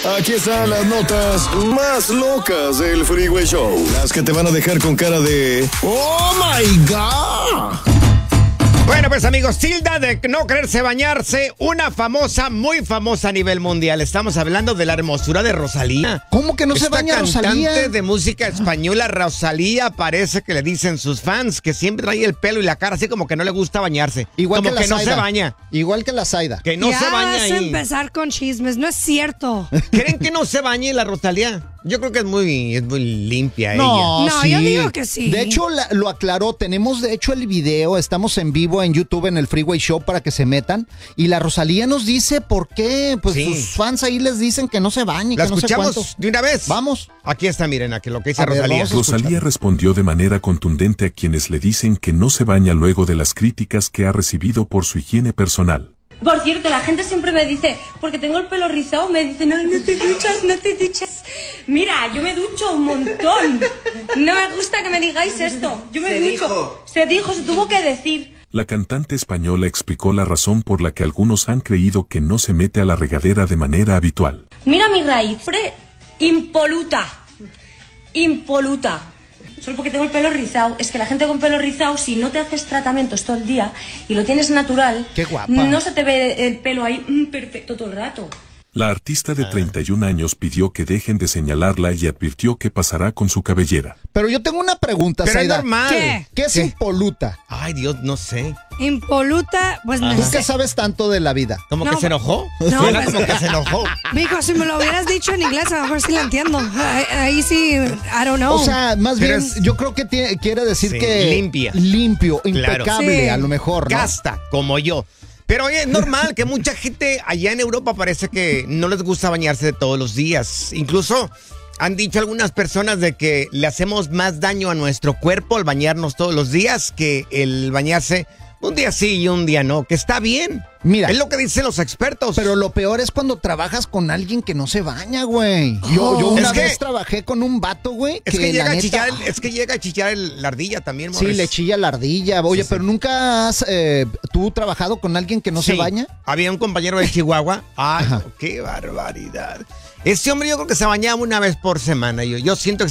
Aquí están las notas más locas del Freeway Show. Las que te van a dejar con cara de ¡Oh, my God! Bueno, pues amigos, tilda de no quererse bañarse, una famosa, muy famosa a nivel mundial. Estamos hablando de la hermosura de Rosalía. ¿Cómo que no se baña Rosalía? Cantante de música española, Rosalía, parece que le dicen sus fans que siempre trae el pelo y la cara así como que no le gusta bañarse. Igual como que no Zayda. se baña. Igual que la Zayda. Que no se baña vas a ahí. empezar con chismes, no es cierto. ¿Creen que no se bañe la Rosalía? Yo creo que es muy limpia ella. No, yo digo que sí. De hecho, lo aclaró. Tenemos, de hecho, el video. Estamos en vivo en YouTube en el Freeway Show para que se metan. Y la Rosalía nos dice por qué. Pues Sí. sus fans ahí les dicen que no se bañe, ¿La que no sé escuchamos cuánto. de una vez? Vamos. Aquí está, miren, aquí lo que dice A ver, Rosalía. vamos a Rosalía escuchar. respondió de manera contundente a quienes le dicen que no se baña luego de las críticas que ha recibido por su higiene personal. Por cierto, la gente siempre me dice, porque tengo el pelo rizado, me dicen, no te duchas, no te duchas. Mira, yo me ducho un montón. No me gusta que me digáis esto. Yo me ducho. Se dijo, se tuvo que decir. La cantante española explicó la razón por la que algunos han creído que no se mete a la regadera de manera habitual. Mira mi raíz, impoluta. Impoluta. Solo porque tengo el pelo rizado. Es que la gente con pelo rizado, si no te haces tratamientos todo el día y lo tienes natural, Qué guapa. no se te ve el pelo ahí perfecto todo el rato. La artista de 31 años pidió que dejen de señalarla y advirtió que pasará con su cabellera. Pero yo tengo una pregunta, Pero es Zayda. normal. ¿Qué? ¿Qué es impoluta? Ay, Dios, no sé. Impoluta, pues no ¿Tú sé. qué sabes tanto de la vida? ¿Cómo No, que se enojó? no, Suena pues- como que se enojó. Mijo, si me lo hubieras dicho en inglés, a lo mejor sí lo entiendo. Ahí sí, I don't know. O sea, más Pero bien, es- yo creo que quiere decir Sí, que... limpia. Limpio, Claro. impecable, Sí. a lo mejor, ¿no? Casta, como yo. Pero oye, es normal que mucha gente allá en Europa parece que no les gusta bañarse de todos los días. Incluso han dicho algunas personas de que le hacemos más daño a nuestro cuerpo al bañarnos todos los días que el bañarse un día sí y un día no, que está bien. Mira. Es lo que dicen los expertos. Pero lo peor es cuando trabajas con alguien que no se baña, güey. Yo una Es que- vez trabajé con un vato, güey, es que la llega a neta- chillar, es que llega a chillar la ardilla también, Sí, Morris. le chilla la ardilla. Oye, Sí, sí. pero ¿nunca has tú trabajado con alguien que no se Sí. baña? Había un compañero de Chihuahua. Ay, Ajá. no, qué barbaridad. Ese hombre yo creo que se bañaba una vez por semana. Yo siento que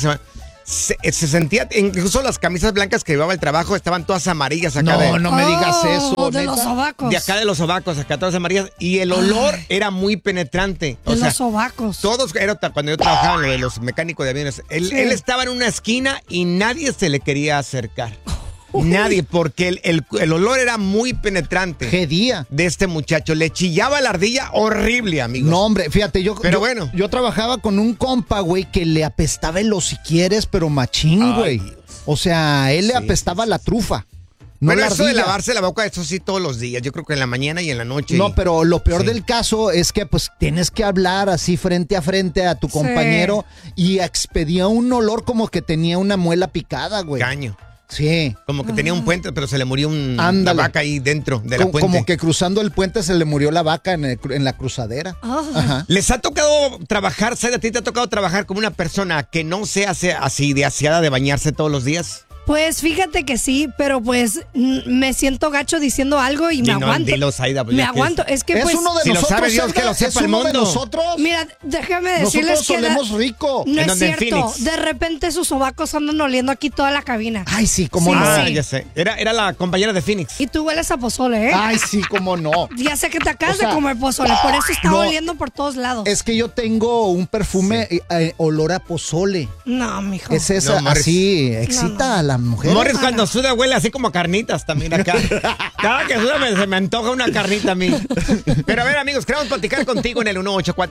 se sentía, incluso las camisas blancas que llevaba el trabajo estaban todas amarillas acá No me digas eso, De neta. los sobacos. de acá de los sobacos, acá todas amarillas. Y el olor era muy penetrante. De los sobacos. Todos, cuando yo trabajaba en lo de los mecánicos de aviones, él estaba en una esquina y nadie se le quería acercar. Nadie, porque el olor era muy penetrante. ¿Qué día? De este muchacho. Le chillaba la ardilla horrible, amigos. No, hombre, fíjate, Pero bueno. yo trabajaba con un compa, güey, que le apestaba el hociquieres, pero machín, Ay, güey. Dios. O sea, él le Sí, apestaba sí, la trufa. No Bueno, la eso de ardilla. lavarse la boca, eso sí todos los días. Yo creo que en la mañana y en la noche. No, pero lo peor Sí. del caso es que pues tienes que hablar así frente a frente a tu Sí. compañero y expedía un olor como que tenía una muela picada, güey. Caño. Sí. Como que tenía un puente, pero se le murió una Ándale. vaca ahí dentro de la Como, puente. como que cruzando el puente se le murió la vaca en la cruzadera. Ah. Ajá. ¿Les ha tocado trabajar, Zayda, a ti te ha tocado trabajar como una persona que no se hace así de aseada de bañarse todos los días? Pues fíjate que sí, pero pues me siento gacho diciendo algo y me Dino, aguanto. dilo, Zayda, pues, me ya que aguanto. Es que Es pues. uno de si lo nosotros. sabe Dios, Zayda, que lo sepa es el uno de mundo. nosotros. Mira, déjame decirles Nosotros que olemos rico. no ¿En es dónde, en cierto. Phoenix? De repente sus sobacos andan oliendo aquí toda la cabina. Ay, sí, cómo Sí, no. Ah, sí. ya sé. Era la compañera de Phoenix. Y tú hueles a pozole, ¿eh? Ay, sí, cómo no. Ya sé que te acabas O sea, de comer pozole, por eso está no, oliendo por todos lados. Es que yo tengo un perfume olor a pozole. No, mijo. Es esa, No, Morris. así, excita No. a la mujer. Morris cuando suda huele así como a carnitas también acá. Cada que suda se me antoja una carnita a mí. Pero a ver, amigos, queremos platicar contigo en el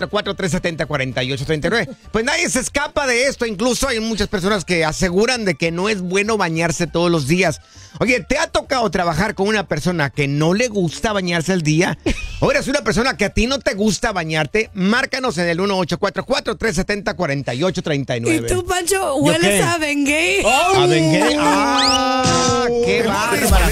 1844-370-4839. Pues nadie se escapa de esto. Incluso hay muchas personas que aseguran de que no es bueno bañarse todos los días. Oye, ¿te ha tocado trabajar con una persona que no le gusta bañarse al día? ¿O eres una persona que a ti no te gusta bañarte? Márcanos en el 1844-370-4839. ¿Y tú, Pancho, hueles qué? a Bengay? ¿A Bengay? ¡Ah! ¡Qué bárbara!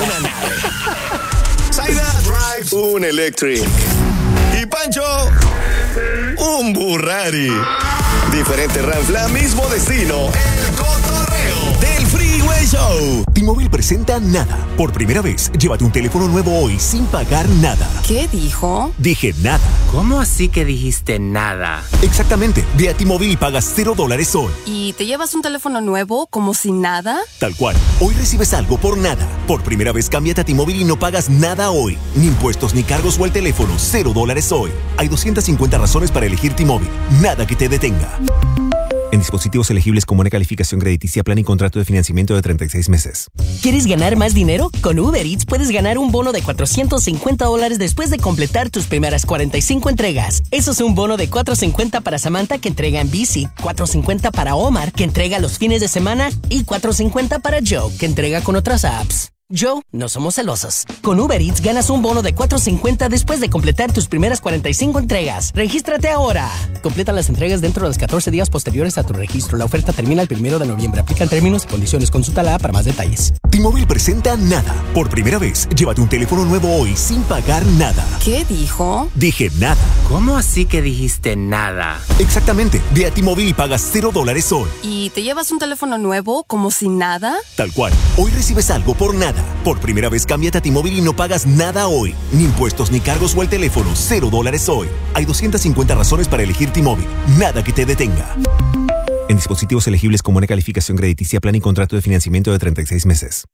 Zayda drives un electric. Y Pancho, un Burrari. Diferente ranfla, mismo destino. El cotorreo del Freeway Freeway Show. T-Mobile presenta Nada. Por primera vez, llévate un teléfono nuevo hoy sin pagar nada. ¿Qué dijo? Dije nada. ¿Cómo así que dijiste nada? Exactamente. Ve a T-Mobile y pagas $0 hoy. ¿Y te llevas un teléfono nuevo como sin nada? Tal cual. Hoy recibes algo por nada. Por primera vez, cámbiate a T-Mobile y no pagas nada hoy. Ni impuestos, ni cargos o el teléfono. $0 hoy. Hay 250 razones para elegir T-Mobile. Nada que te detenga. En dispositivos elegibles con buena calificación crediticia, plan y contrato de financiamiento de 36 meses. ¿Quieres ganar más dinero? Con Uber Eats puedes ganar un bono de $450 después de completar tus primeras 45 entregas. Eso es un bono de $450 para Samantha, que entrega en bici, $450 para Omar, que entrega los fines de semana, y $450 para Joe, que entrega con otras apps. Joe, no somos celosos. Con Uber Eats ganas un bono de $450 después de completar tus primeras 45 entregas. ¡Regístrate ahora! Completa las entregas dentro de los 14 días posteriores a tu registro. La oferta termina el 1 de noviembre. Aplican términos y condiciones. Consúltala para más detalles. T-Mobile presenta Nada. Por primera vez, llévate un teléfono nuevo hoy sin pagar nada. ¿Qué dijo? Dije nada. ¿Cómo así que dijiste nada? Exactamente. Ve a T-Mobile y pagas $0 hoy. ¿Y te llevas un teléfono nuevo como sin nada? Tal cual. Hoy recibes algo por nada. Por primera vez, cámbiate a T-Mobile y no pagas nada hoy. Ni impuestos, ni cargos o el teléfono. $0 hoy. Hay 250 razones para elegir T-Mobile. Nada que te detenga. En dispositivos elegibles con buena calificación crediticia, plan y contrato de financiamiento de 36 meses.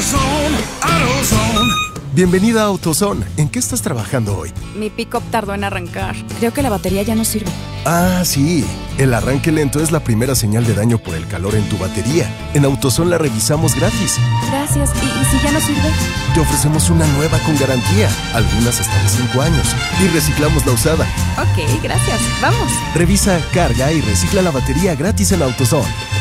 Bienvenida a AutoZone. ¿En qué estás trabajando hoy? Mi pick-up tardó en arrancar. Creo que la batería ya no sirve. Ah, sí. El arranque lento es la primera señal de daño por el calor en tu batería. En AutoZone la revisamos gratis. Gracias. ¿Y si ya no sirve? Te ofrecemos una nueva con garantía, algunas hasta de 5 años. Y reciclamos la usada. Ok, gracias. Vamos. Revisa, carga y recicla la batería gratis en AutoZone.